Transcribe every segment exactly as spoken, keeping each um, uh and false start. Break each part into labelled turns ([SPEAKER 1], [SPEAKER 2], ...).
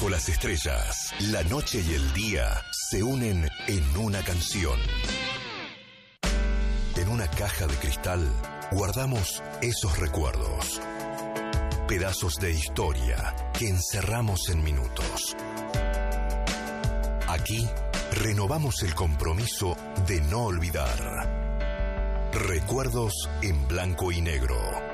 [SPEAKER 1] bajo las estrellas, la noche y el día se unen en una canción. En una caja de cristal guardamos esos recuerdos, pedazos de historia que encerramos en minutos. Aquí renovamos el compromiso de no olvidar. Recuerdos en blanco y negro.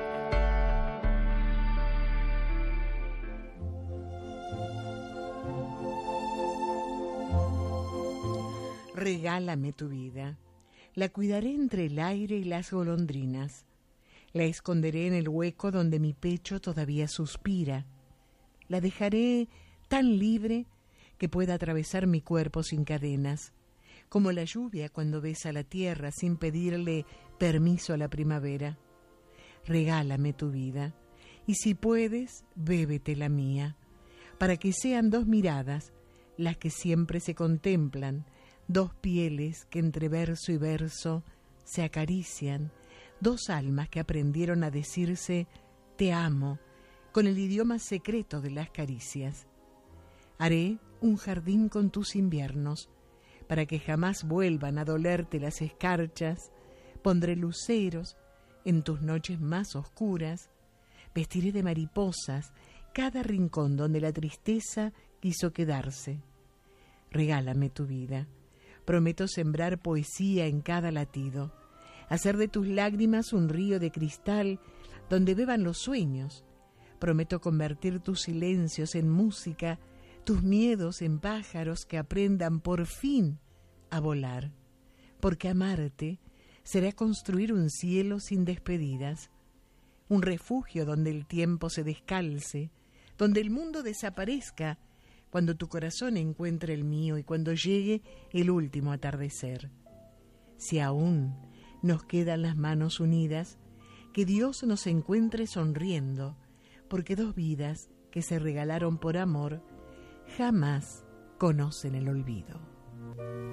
[SPEAKER 2] Regálame tu vida. La cuidaré entre el aire y las golondrinas. La esconderé en el hueco donde mi pecho todavía suspira. La dejaré tan libre que pueda atravesar mi cuerpo sin cadenas, como la lluvia cuando besa la tierra sin pedirle permiso a la primavera. Regálame tu vida, y si puedes, bébete la mía, para que sean dos miradas las que siempre se contemplan, dos pieles que entre verso y verso se acarician, dos almas que aprendieron a decirse te amo con el idioma secreto de las caricias. Haré un jardín con tus inviernos para que jamás vuelvan a dolerte las escarchas. Pondré luceros en tus noches más oscuras. Vestiré de mariposas cada rincón donde la tristeza quiso quedarse. Regálame tu vida. Prometo sembrar poesía en cada latido, hacer de tus lágrimas un río de cristal donde beban los sueños. Prometo convertir tus silencios en música, tus miedos en pájaros que aprendan por fin a volar. Porque amarte será construir un cielo sin despedidas, un refugio donde el tiempo se descalce, donde el mundo desaparezca, cuando tu corazón encuentre el mío y cuando llegue el último atardecer. Si aún nos quedan las manos unidas, que Dios nos encuentre sonriendo, porque dos vidas que se regalaron por amor jamás conocen el olvido.